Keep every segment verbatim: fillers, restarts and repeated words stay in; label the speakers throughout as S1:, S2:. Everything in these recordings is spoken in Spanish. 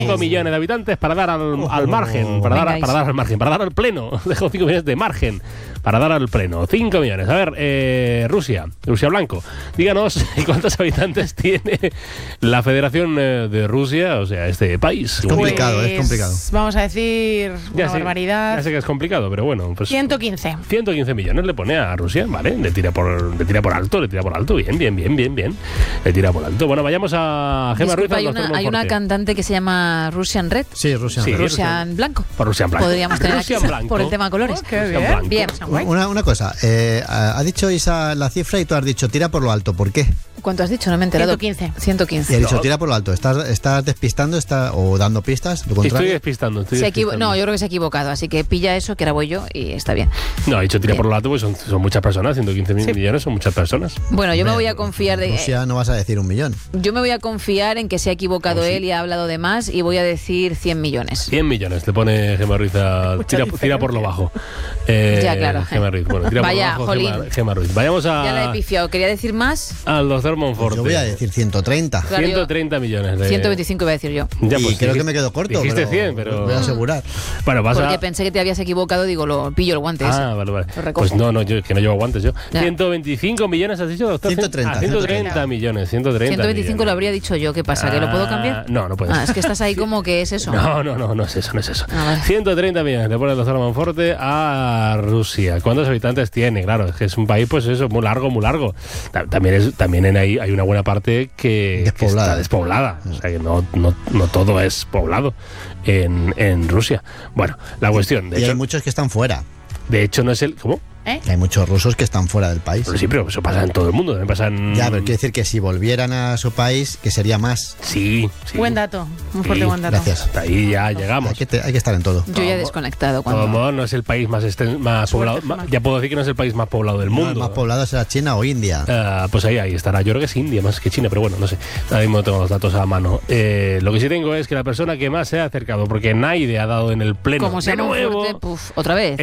S1: cinco millones de habitantes para dar al, al margen, para dar, para dar al margen, para dar al pleno. Dejo cinco millones de margen para dar al pleno. cinco millones. A ver, eh, Rusia, Rusia Blanco. Díganos cuántos habitantes tiene la Federación de Rusia, o sea, este país.
S2: Es complicado, pues, es complicado.
S3: Vamos a decir
S1: ya
S3: una
S1: sé,
S3: barbaridad.
S1: Ya sé que es complicado, pero bueno. Pues
S3: ciento quince.
S1: ciento quince millones le pone a Rusia, ¿vale? Le tira por, le tira por alto, le tira por alto. Bien, bien, bien, bien, bien. Le tira por alto. Bueno, vayamos a Gemma Ruiz.
S4: Hay una, hay una cantante que se llama Russian Red.
S2: Sí, Russian
S1: sí,
S2: Red.
S4: Russian Blanco.
S1: Por Russian Blanco.
S4: Podríamos tener
S1: Russian
S4: aquí
S1: Blanco.
S4: por el tema colores.
S3: Oh, qué bien.
S4: Bien.
S2: Una, una cosa, eh, ha dicho Isa la cifra y tú has dicho tira por lo alto. ¿Por qué?
S4: ¿Cuánto has dicho? No me he enterado.
S3: ciento quince.
S4: ciento
S2: Y
S4: quince.
S2: ha dicho tira por lo alto. ¿Estás, estás despistando está, o dando pistas? ¿Lo
S1: Estoy
S2: contrario?
S1: despistando. Estoy
S4: Se equivo-
S1: despistando.
S4: no, yo creo que se ha equivocado. Así que pilla eso, que era voy yo, y está bien.
S1: No, ha dicho tira
S4: Bien.
S1: por lo alto, pues son, son muchas personas. ciento quince mil
S3: Sí.
S1: millones son muchas personas.
S4: Bueno, yo me voy a
S2: Hombre,
S4: confiar de.
S2: Rusia no vas a decir un millón.
S4: Yo me voy a confiar en que se ha equivocado
S1: Oh, sí.
S4: él y ha hablado de más y voy a decir cien millones.
S1: cien millones le pone Gemma Ruiz a
S3: Mucha
S1: tira,
S3: diferencia.
S1: tira por lo bajo. Eh,
S4: Ya, claro.
S1: Gemma Ruiz. Bueno, tira
S4: Vaya,
S1: por lo bajo, Gemma,
S4: jolín.
S1: Gemma Ruiz. Vayamos a,
S4: Ya la he pifiado. ¿Quería decir más?
S1: al doctor Monforte.
S2: Yo voy a decir ciento treinta.
S4: Claro,
S1: ciento treinta millones. De...
S4: ciento veinticinco iba a decir yo.
S1: Ya,
S2: y
S1: pues,
S2: creo
S1: dijiste-
S2: que me quedo corto.
S1: Dijiste
S2: pero
S1: cien, pero...
S2: Voy a asegurar.
S1: Bueno, vas
S4: Porque
S1: a...
S4: pensé que te habías equivocado, digo, lo pillo el guante ese.
S1: Ah, vale, vale.
S4: Lo recojo.
S1: Pues no, no, yo que no llevo guantes yo.
S4: Ya.
S1: ciento veinticinco millones has dicho, doctor.
S2: ciento treinta,
S1: Ah, ciento treinta millones, ciento treinta
S4: ciento veinticinco
S1: millones.
S4: lo habría dicho yo. ¿Qué pasa? ¿Que lo puedo cambiar?
S1: Ah, No, no puedes.
S4: Ah, es que estás ahí como que es eso.
S1: No, no, no, no es eso, no es eso.
S4: Ah, vale.
S1: ciento treinta millones le pone el doctor Monforte a Rusia. ¿Cuántos habitantes tiene? Claro, es que es un país, pues eso, muy largo, muy largo. Ta- También, es, también en ahí hay una buena parte que, que
S2: Despoblada.
S1: está despoblada. O sea que no, no, no todo es poblado en, en Rusia. Bueno, la cuestión, de
S2: Y hay
S1: hecho,
S2: muchos que están fuera.
S1: de hecho no es el... ¿Cómo?
S3: ¿Eh?
S2: Hay muchos rusos que están fuera del país.
S1: Pero sí, pero eso pasa en todo el mundo. También pasa en...
S2: Ya, pero quiere decir que si volvieran a su país, que sería más.
S1: Sí, sí.
S3: Buen dato. Un fuerte
S1: Sí,
S3: buen dato.
S2: Gracias.
S1: Hasta ahí ya
S2: Hay
S1: llegamos.
S2: que, te- hay que estar en todo.
S4: Yo ya he desconectado cuando.
S1: Como no es el país más, esten- más
S3: Fuerte,
S1: poblado, ma-
S3: más.
S1: ya puedo decir que no es el país más poblado del
S2: No, el
S1: mundo.
S2: más poblado será China o India.
S1: Ah, pues ahí, ahí estará. Yo creo que es India más que China, pero bueno, no sé. Ahora mismo no tengo los datos a mano. Eh, lo que sí tengo es que la persona que más se ha acercado, porque nadie ha dado en el pleno
S4: Como se
S1: de
S4: llama un
S1: nuevo,
S4: fuerte, puf, otra vez.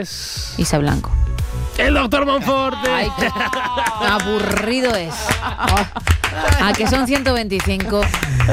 S1: es
S4: Isa Blanco.
S1: el doctor Monforte.
S4: Ay, qué aburrido es. Oh. A que son ciento veinticinco.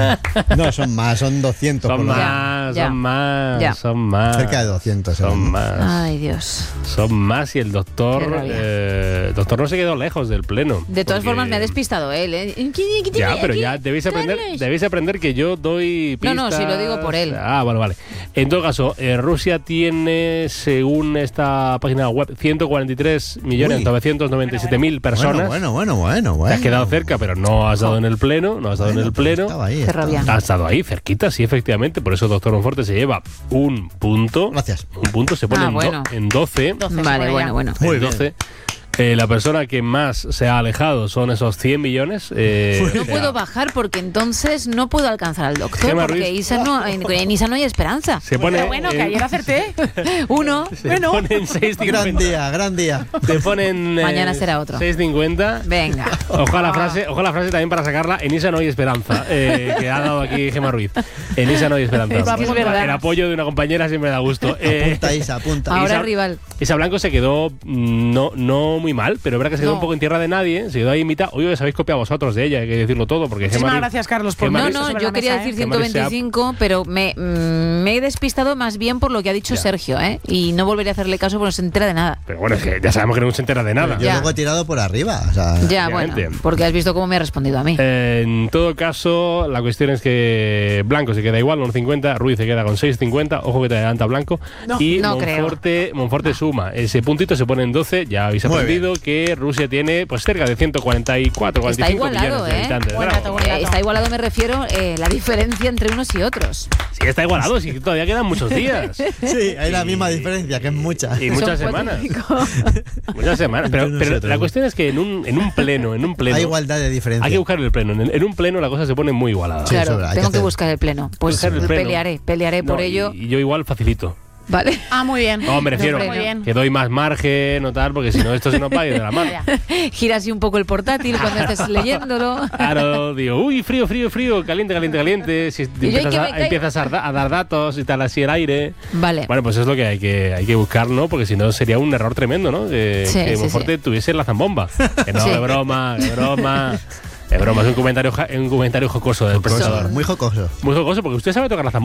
S2: No, son más, son doscientos.
S1: Son
S2: por lo menos.
S1: más,
S4: Ya,
S1: son más,
S4: ya.
S1: son más.
S2: Cerca de doscientos.
S1: Son
S2: seguro.
S1: más.
S4: Ay, Dios.
S1: Son más y el
S4: Qué
S1: doctor
S4: rabia.
S1: eh, el doctor no se quedó lejos del pleno.
S4: De todas
S1: porque-
S4: formas, me ha despistado él, ¿eh?
S1: Ya, pero ya debéis aprender, debéis aprender que yo doy
S4: No,
S1: pistas.
S4: no, si lo digo por él.
S1: Ah, vale, vale. En todo caso, eh, Rusia tiene, según esta página web, ciento cuarenta y tres millones novecientos noventa y siete mil personas.
S2: Bueno, bueno, bueno, bueno.
S1: Te has quedado cerca, pero no has dado en el pleno, no has dado
S2: Bueno,
S1: en el
S2: pero
S1: pleno.
S2: estaba ahí,
S4: Qué
S2: estaba.
S4: rabia.
S1: Has estado ahí, cerquita, sí, efectivamente. Por eso doctor Monforte se lleva un punto.
S2: Gracias.
S1: Un punto se pone
S4: Ah,
S1: en, do-
S4: bueno.
S1: en doce.
S3: doce,
S4: Vale,
S3: ya.
S4: bueno, bueno.
S2: Muy
S1: En
S2: bien.
S1: doce. Eh, la persona que más se ha alejado son esos cien millones. eh,
S4: No
S1: o sea,
S4: puedo bajar porque entonces no puedo alcanzar al doctor.
S1: Gemma
S4: Porque
S1: Ruiz.
S4: Isa no, en, en Isa no hay esperanza.
S1: Se pone,
S3: Pero bueno, que
S1: en-
S3: ayer acerté.
S4: Uno.
S1: se
S3: Bueno.
S1: ponen seis
S2: Gran
S1: cincuenta.
S2: día, gran día.
S1: Te ponen eh,
S4: Mañana será otro.
S1: seis cincuenta.
S4: Venga.
S1: Ojo a la frase, ojo a la frase también para sacarla. En Isa no hay esperanza, eh, que ha dado aquí Gemma Ruiz. En Isa no hay esperanza.
S3: Es que es verdad.
S1: El apoyo de una compañera siempre da gusto. Eh,
S2: Apunta, Isa, apunta.
S4: Ahora
S1: Isa-
S4: es rival.
S1: Isa Blanco se quedó mm, no, no muy mal, pero es verdad que se quedó
S4: No.
S1: un poco en tierra de nadie. Se quedó ahí en mitad. Oye, os habéis copiado vosotros de ella, hay que decirlo todo. Porque
S3: Muchísimas
S1: Gemma Ruiz-
S3: gracias, Carlos, por
S1: Gemma
S4: No,
S1: Ruiz-
S3: poner eso
S4: no,
S3: sobre
S4: yo
S3: la
S4: quería
S3: mesa,
S4: decir
S3: ¿eh?
S1: Gemma Ruiz se ha-
S4: ciento veinticinco, pero me, mm, me he despistado más bien por lo que ha dicho
S1: Ya.
S4: Sergio, ¿eh? Y no volveré a hacerle caso porque no se entera de nada.
S1: Pero bueno, es que ya sabemos que no se entera de nada.
S2: Yo
S4: Ya.
S2: luego he tirado por arriba. O sea,
S4: Ya, bueno,
S1: Obviamente.
S4: porque has visto cómo me ha respondido a mí.
S1: Eh, en todo caso, la cuestión es que Blanco se queda igual, uno cincuenta, Ruiz se queda con seis cincuenta, ojo que te adelanta Blanco,
S3: No.
S1: y
S4: No
S1: Monforte, Monforte suma. Ese puntito se pone en doce, ya habéis
S2: Muy
S1: aprendido que Rusia tiene pues cerca de ciento cuarenta y cuatro, cuarenta y
S4: Está
S1: cinco
S4: igualado,
S1: millones de
S4: ¿eh?
S1: habitantes.
S3: Buen
S1: Bravo.
S3: dato, buen
S4: Eh,
S3: dato.
S4: está igualado, me refiero, eh, la diferencia entre unos y otros.
S1: Sí, está igualado, sí, que todavía quedan muchos días.
S2: sí, hay la misma diferencia, que es mucha.
S1: Y muchas
S4: Son cuatro
S1: semanas.
S4: y pico.
S1: Muchas semanas. Pero,
S2: Entre
S1: pero
S2: nosotros.
S1: la cuestión es que en un, en un pleno, en un pleno.
S2: Hay igualdad de diferencia.
S1: Hay que buscar el pleno. En, en un pleno la cosa se pone muy igualada.
S2: Sí,
S4: Claro,
S2: eso hay que
S4: tengo que
S2: hacer.
S4: buscar el pleno. Pues
S1: Buscar el pleno.
S4: pelearé, pelearé por
S1: No,
S4: ello.
S1: Y, y yo igual facilito.
S4: ¿Vale?
S3: Ah, muy bien.
S1: No, me refiero
S4: No,
S3: muy bien.
S1: que doy más margen o tal, porque si no esto se nos va a ir de la mano.
S3: Ya.
S4: Gira así un poco el portátil cuando estés leyéndolo.
S1: Claro, digo, uy, frío, frío, frío, caliente, caliente, caliente. Si
S4: yo,
S1: empiezas,
S4: que
S1: a,
S4: me caiga.
S1: empiezas a, da- a dar datos y tal, así el aire.
S4: Vale.
S1: Bueno, pues es lo que hay que, hay que buscar, ¿no? Porque si no sería un error tremendo, ¿no? Que,
S4: Sí,
S1: que
S4: sí,
S1: Monforte
S4: sí.
S1: tuviese la zambomba. Que no,
S4: Sí.
S1: de broma, de broma. Es broma, es un comentario, ja- un comentario jocoso del
S2: Jocoso,
S1: profesor.
S2: muy jocoso.
S1: Muy jocoso, porque usted sabe tocar la zambomba.